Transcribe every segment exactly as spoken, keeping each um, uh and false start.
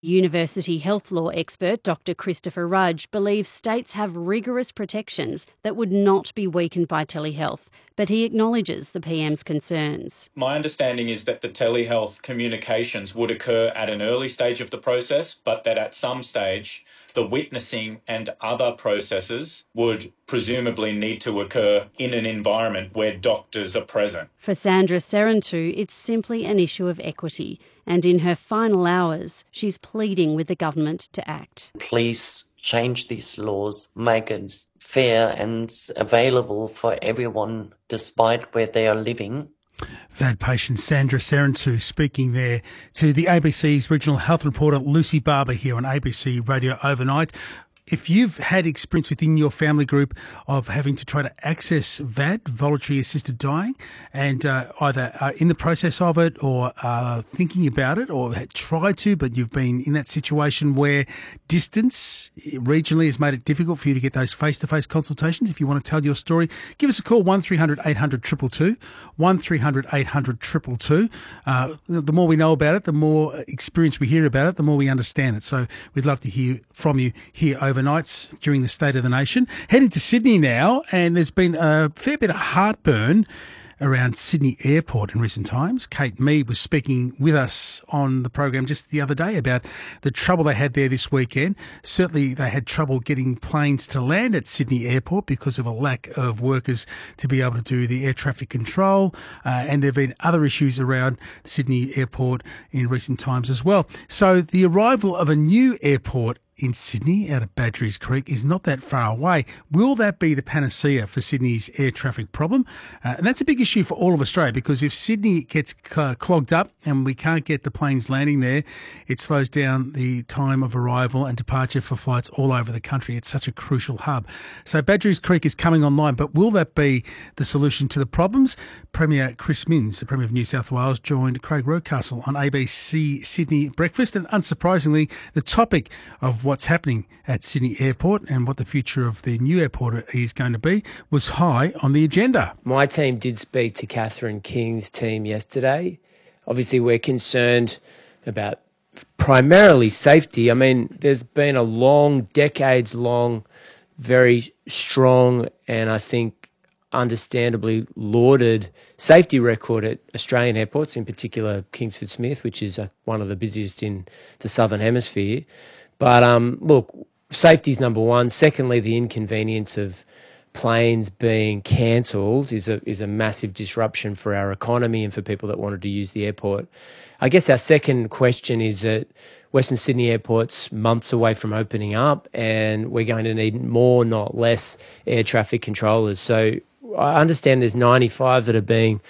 University health law expert Doctor Christopher Rudge believes states have rigorous protections that would not be weakened by telehealth, but he acknowledges the P M's concerns. My understanding is that the telehealth communications would occur at an early stage of the process, but that at some stage the witnessing and other processes would presumably need to occur in an environment where doctors are present. For Sandra Serentu, it's simply an issue of equity, and in her final hours, she's pleading with the government to act. Please change these laws, make it fair and available for everyone despite where they are living. V A D patient Sandra Serentu speaking there to the A B C's regional health reporter Lucy Barber here on A B C Radio Overnight. If you've had experience within your family group of having to try to access V A D, voluntary assisted dying, and uh, either are in the process of it or are thinking about it or had tried to, but you've been in that situation where distance regionally has made it difficult for you to get those face-to-face consultations, if you want to tell your story, give us a call, one three hundred eight hundred two two two, one three hundred eight hundred two two two. Uh, the more we know about it, the more experience we hear about it, the more we understand it. So we'd love to hear from you here overnights during the State of the Nation. Heading to Sydney now, and there's been a fair bit of heartburn around Sydney Airport in recent times. Kate Mead was speaking with us on the program just the other day about the trouble they had there this weekend. Certainly they had trouble getting planes to land at Sydney Airport because of a lack of workers to be able to do the air traffic control. Uh, and there have been other issues around Sydney Airport in recent times as well. So the arrival of a new airport in Sydney, out of Badgerys Creek, is not that far away. Will that be the panacea for Sydney's air traffic problem? Uh, and that's a big issue for all of Australia, because if Sydney gets uh, clogged up and we can't get the planes landing there, it slows down the time of arrival and departure for flights all over the country. It's such a crucial hub. So Badgerys Creek is coming online, but will that be the solution to the problems? Premier Chris Minns, the Premier of New South Wales, joined Craig Rocastle on A B C Sydney Breakfast, and unsurprisingly, the topic of what's happening at Sydney Airport and what the future of the new airport is going to be was high on the agenda. My team did speak to Catherine King's team yesterday. Obviously, we're concerned about primarily safety. I mean, there's been a long, decades-long, very strong and I think understandably lauded safety record at Australian airports, in particular Kingsford Smith, which is uh, one of the busiest in the Southern Hemisphere. But um, look, safety is number one. Secondly, the inconvenience of planes being cancelled is a is a massive disruption for our economy and for people that wanted to use the airport. I guess our second question is that Western Sydney Airport's months away from opening up, and we're going to need more, not less, air traffic controllers. So I understand there's ninety-five that are being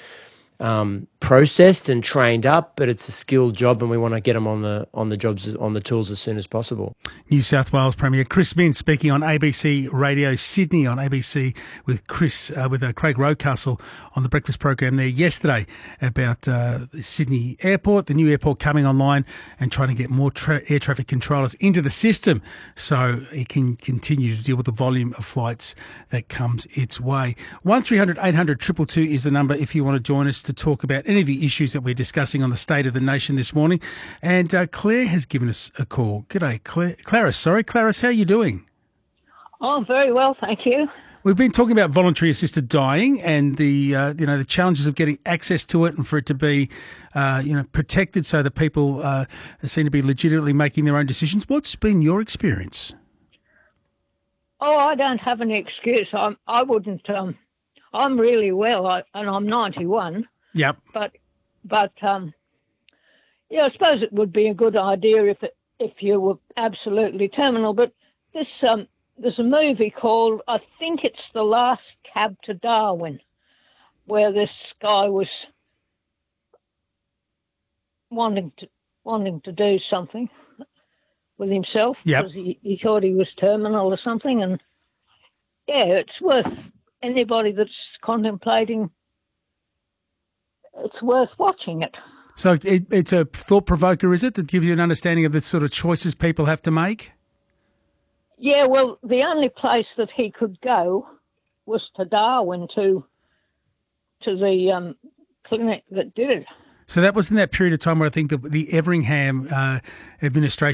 um, processed and trained up, but it's a skilled job, and we want to get them on the on the jobs on the tools as soon as possible. New South Wales Premier Chris Minns speaking on A B C Radio Sydney on A B C with Chris uh, with uh, Craig Rocastle on the breakfast program there yesterday about uh, Sydney Airport, the new airport coming online, and trying to get more tra- air traffic controllers into the system so it can continue to deal with the volume of flights that comes its way. one three hundred eight hundred two two two is the number if you want to join us to talk about any of the issues that we're discussing on the State of the Nation this morning. And uh, Claire has given us a call. G'day, Claire. Clarice, sorry. Clarice, how are you doing? Oh, very well, thank you. We've been talking about voluntary assisted dying and the uh, you know the challenges of getting access to it and for it to be uh, you know protected so that people uh, seem to be legitimately making their own decisions. What's been your experience? Oh, I don't have any excuse. I'm, I wouldn't. Um, I'm really well, I, and I'm ninety-one. Yep. But, but um, yeah, I suppose it would be a good idea if it, if you were absolutely terminal. But this um. There's a movie called, I think it's The Last Cab to Darwin, where this guy was wanting to wanting to do something with himself yep. because he, he thought he was terminal or something. And, yeah, it's worth anybody that's contemplating, it's worth watching it. So it, it's a thought-provoker, is it, that gives you an understanding of the sort of choices people have to make? Yeah, well, the only place that he could go was to Darwin, to to the um, clinic that did it. So that was in that period of time where I think the, the Everingham uh, administration